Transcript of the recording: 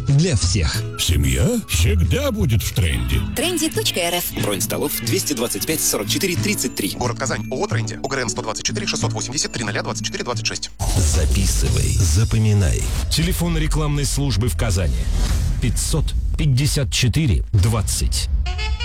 для всех. Семья всегда будет в тренде. Trendy.rf. Бронь столов 225 44 33. Город Казань. ООО «Тренди». ОГРН 124 680 30 24 26. Записывай, запоминай. Телефон рекламной службы в Казани. 554 20.